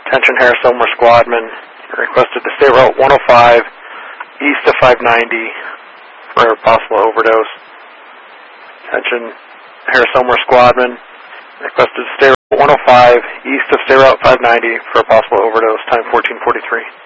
Attention Harris Elmer Squadman. Requested to stay route 105 east of 590 for a possible overdose. Attention Harris Elmer Squadman. Requested to stay route 105 east of stay route 590 for a possible overdose. Time 14:43.